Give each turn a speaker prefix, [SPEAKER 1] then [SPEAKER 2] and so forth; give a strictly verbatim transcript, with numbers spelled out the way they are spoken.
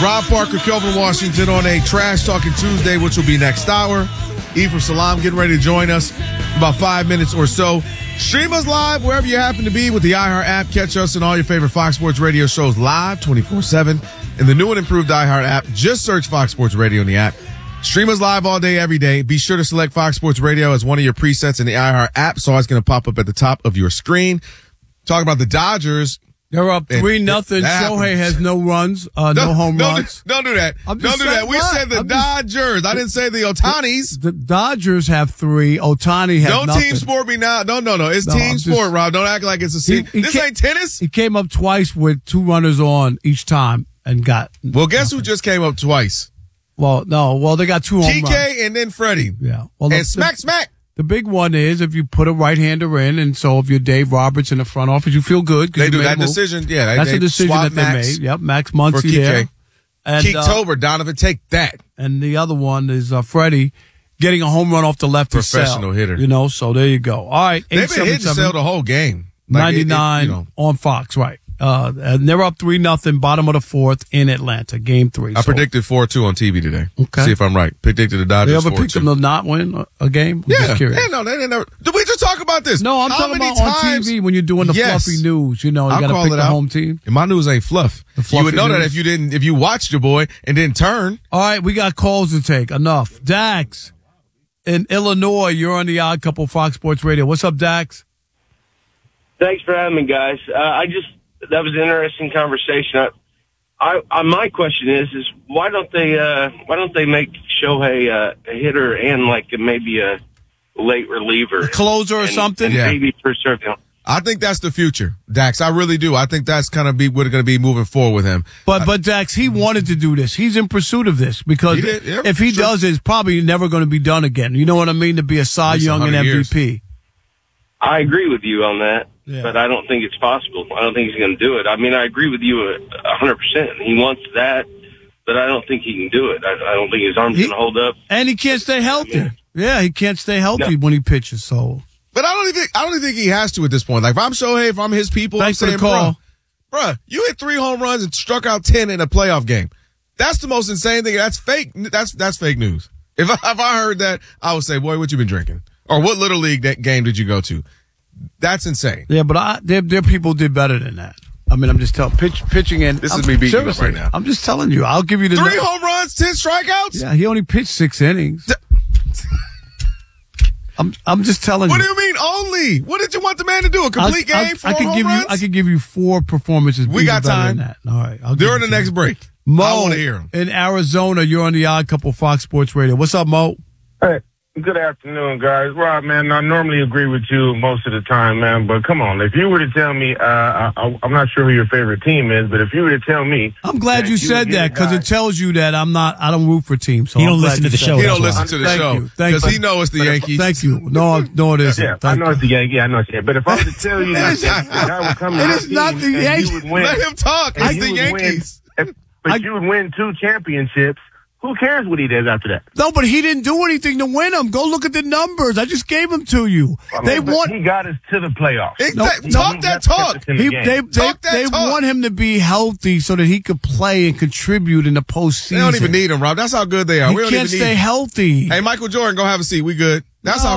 [SPEAKER 1] Rob Parker, Kelvin Washington on a Trash Talking Tuesday, which will be next hour. Ephraim Salam getting ready to join us in about five minutes or so. Stream us live wherever you happen to be with the iHeart app. Catch us in all your favorite Fox Sports Radio shows live twenty-four seven. In the new and improved iHeart app, just search Fox Sports Radio in the app. Stream us live all day, every day. Be sure to select Fox Sports Radio as one of your presets in the iHeart app, so it's going to pop up at the top of your screen. Talk about the Dodgers.
[SPEAKER 2] They're up three nothing. Shohei has no runs, uh, no, no home
[SPEAKER 1] don't,
[SPEAKER 2] runs.
[SPEAKER 1] Don't do that. Don't do
[SPEAKER 2] saying,
[SPEAKER 1] that. We
[SPEAKER 2] what?
[SPEAKER 1] said the
[SPEAKER 2] I'm
[SPEAKER 1] Dodgers.
[SPEAKER 2] Just,
[SPEAKER 1] I didn't say the Otanis.
[SPEAKER 2] The, the Dodgers have three. Otani has
[SPEAKER 1] don't
[SPEAKER 2] nothing.
[SPEAKER 1] Team sport me now. No, no, no. It's
[SPEAKER 2] no,
[SPEAKER 1] team
[SPEAKER 2] I'm
[SPEAKER 1] sport,
[SPEAKER 2] just,
[SPEAKER 1] Rob. Don't act like it's a team. He, he this came, ain't tennis.
[SPEAKER 2] He came up twice with two runners on each time and got.
[SPEAKER 1] Well, guess
[SPEAKER 2] nothing.
[SPEAKER 1] who just came up twice?
[SPEAKER 2] Well, no. Well, they got two home
[SPEAKER 1] T K
[SPEAKER 2] runs.
[SPEAKER 1] and then Freddie.
[SPEAKER 2] Yeah. Well,
[SPEAKER 1] and
[SPEAKER 2] the,
[SPEAKER 1] smack,
[SPEAKER 2] the,
[SPEAKER 1] smack.
[SPEAKER 2] The big one is if you put a right-hander in, and so if you're Dave Roberts in the front office, you feel good.
[SPEAKER 1] They
[SPEAKER 2] you
[SPEAKER 1] do that
[SPEAKER 2] move.
[SPEAKER 1] decision. Yeah, they,
[SPEAKER 2] that's
[SPEAKER 1] they
[SPEAKER 2] a decision that they
[SPEAKER 1] Max
[SPEAKER 2] made. Yep, Max Muncy there.
[SPEAKER 1] And, Keek uh, Tober, Donovan, take that.
[SPEAKER 2] And the other one is uh, Freddie getting a home run off the left.
[SPEAKER 1] Professional hitter.
[SPEAKER 2] You know, so there you go. All right.
[SPEAKER 1] They've been hitting Sale the whole game.
[SPEAKER 2] Like ninety-nine it, it, you know. On Fox, right. Uh, and they're up three nothing, bottom of the fourth in Atlanta, game three.
[SPEAKER 1] I
[SPEAKER 2] so.
[SPEAKER 1] predicted four two on T V today.
[SPEAKER 2] Okay.
[SPEAKER 1] See if I'm right. Predicted the Dodgers.
[SPEAKER 2] You ever
[SPEAKER 1] four two.
[SPEAKER 2] picked them to not win a, a game? I'm
[SPEAKER 1] yeah.
[SPEAKER 2] just curious.
[SPEAKER 1] Yeah, no, they didn't ever. Did we just talk about this?
[SPEAKER 2] No, I'm
[SPEAKER 1] How
[SPEAKER 2] talking about
[SPEAKER 1] times?
[SPEAKER 2] on T V when you're doing the
[SPEAKER 1] yes.
[SPEAKER 2] fluffy news. You know, you got to pick the home team.
[SPEAKER 1] And my news ain't fluff. You would know
[SPEAKER 2] news.
[SPEAKER 1] that if you didn't, if you watched your boy and didn't turn.
[SPEAKER 2] All right, we got calls to take. Enough. Dax in Illinois, you're on the Odd Couple Fox Sports Radio. What's up, Dax?
[SPEAKER 3] Thanks for having me, guys. Uh, I just. That was an interesting conversation. I, I, I, my question is, is why don't they, uh, why don't they make Shohei uh, a hitter and like maybe a late reliever,
[SPEAKER 2] a closer or
[SPEAKER 3] and,
[SPEAKER 2] something?
[SPEAKER 3] And
[SPEAKER 1] yeah.
[SPEAKER 3] maybe preserve him.
[SPEAKER 1] I think that's the future, Dax. I really do. I think that's kind of be what's going to be moving forward with him.
[SPEAKER 2] But but Dax, he wanted to do this. He's in pursuit of this because
[SPEAKER 1] he did, yeah,
[SPEAKER 2] if he
[SPEAKER 1] sure.
[SPEAKER 2] does it, it's probably never going to be done again. You know what I mean? To be a Cy Young and M V P.
[SPEAKER 1] Years.
[SPEAKER 3] I agree with you on that,
[SPEAKER 2] yeah.
[SPEAKER 3] but I don't think it's possible. I don't think he's going to do it. I mean, I agree with you a hundred percent. He wants that, but I don't think he can do it. I, I don't think his arm's going to hold up,
[SPEAKER 2] and he can't stay healthy.
[SPEAKER 3] Yeah,
[SPEAKER 2] yeah he can't stay healthy
[SPEAKER 3] no.
[SPEAKER 2] when he pitches. So,
[SPEAKER 1] but I don't even think I don't even think he has to at this point. Like if I'm Shohei, if I'm his people,
[SPEAKER 2] Thanks
[SPEAKER 1] I'm saying,
[SPEAKER 2] for the call.
[SPEAKER 1] Bruh, bruh, you hit three home runs and struck out ten in a playoff game. That's the most insane thing. That's fake. That's that's fake news. If I, if I heard that, I would say, boy, what you been drinking? Or what Little League that game did you go to? That's insane.
[SPEAKER 2] Yeah, but I, their, their people did better than that. I mean, I'm just telling, pitch, pitching in.
[SPEAKER 1] This
[SPEAKER 2] I'm,
[SPEAKER 1] is me beating you up
[SPEAKER 2] seriously,
[SPEAKER 1] right now.
[SPEAKER 2] I'm just telling you. I'll give you the
[SPEAKER 1] Three
[SPEAKER 2] no-
[SPEAKER 1] home runs, ten strikeouts?
[SPEAKER 2] Yeah, he only pitched six innings.
[SPEAKER 1] D-
[SPEAKER 2] I'm I'm just telling
[SPEAKER 1] what
[SPEAKER 2] you.
[SPEAKER 1] What do you mean only? What did you want the man to do? A complete
[SPEAKER 2] I'll,
[SPEAKER 1] game?
[SPEAKER 2] I'll,
[SPEAKER 1] Four
[SPEAKER 2] I can
[SPEAKER 1] home
[SPEAKER 2] give
[SPEAKER 1] runs?
[SPEAKER 2] you. I can give you four performances.
[SPEAKER 1] We got
[SPEAKER 2] better
[SPEAKER 1] time.
[SPEAKER 2] Than that. All right. I'll
[SPEAKER 1] During the
[SPEAKER 2] give you
[SPEAKER 1] next
[SPEAKER 2] two.
[SPEAKER 1] break.
[SPEAKER 2] Mo,
[SPEAKER 1] I want to hear him.
[SPEAKER 2] In Arizona, you're on the Odd Couple Fox Sports Radio. What's up, Mo?
[SPEAKER 4] Hey, good afternoon, guys. Rob, man, I normally agree with you most of the time, man, but come on. If you were to tell me, uh, I, I'm not sure who your favorite team is, but if you were to tell me.
[SPEAKER 2] I'm glad you, you said that because it tells you that I'm not, I don't root for teams. So
[SPEAKER 5] he
[SPEAKER 2] I'm
[SPEAKER 5] don't listen to the show.
[SPEAKER 1] He don't listen to the
[SPEAKER 2] Thank
[SPEAKER 1] show.
[SPEAKER 2] You. Thank
[SPEAKER 1] Because
[SPEAKER 2] you.
[SPEAKER 1] he knows it's the Yankees.
[SPEAKER 2] Thank you. No, no, it isn't.
[SPEAKER 4] Yeah,
[SPEAKER 2] Thank
[SPEAKER 4] I know
[SPEAKER 2] you.
[SPEAKER 4] it's the Yankees. I know it's the Yankees. But if I were to tell you that, that, that I would come to
[SPEAKER 2] It
[SPEAKER 4] my
[SPEAKER 2] is not
[SPEAKER 4] team
[SPEAKER 2] the
[SPEAKER 4] and
[SPEAKER 2] Yankees.
[SPEAKER 4] you would win.
[SPEAKER 1] Let him talk.
[SPEAKER 4] and
[SPEAKER 1] It's
[SPEAKER 4] you
[SPEAKER 1] the
[SPEAKER 4] would
[SPEAKER 1] Yankees.
[SPEAKER 4] Win, if, but
[SPEAKER 2] I,
[SPEAKER 4] you would win two championships. Who cares what he does after that?
[SPEAKER 2] No, but he didn't do anything to win them. Go look at the numbers. I just gave them to you.
[SPEAKER 4] I mean,
[SPEAKER 2] they
[SPEAKER 4] but
[SPEAKER 2] want.
[SPEAKER 4] He got us to the playoffs.
[SPEAKER 1] Exactly.
[SPEAKER 2] No,
[SPEAKER 1] talk
[SPEAKER 4] he
[SPEAKER 1] that
[SPEAKER 4] kept us
[SPEAKER 1] talk.
[SPEAKER 4] in the
[SPEAKER 2] He,
[SPEAKER 4] game.
[SPEAKER 2] they they,
[SPEAKER 1] Talk that
[SPEAKER 2] they
[SPEAKER 1] talk.
[SPEAKER 2] want him to be healthy so that he could play and contribute in the postseason.
[SPEAKER 1] They don't even need him, Rob. That's how good they are.
[SPEAKER 2] He
[SPEAKER 1] we don't
[SPEAKER 2] can't
[SPEAKER 1] even
[SPEAKER 2] stay
[SPEAKER 1] need
[SPEAKER 2] healthy.
[SPEAKER 1] Hey, Michael Jordan, go have a seat. We good. That's
[SPEAKER 2] No.
[SPEAKER 1] how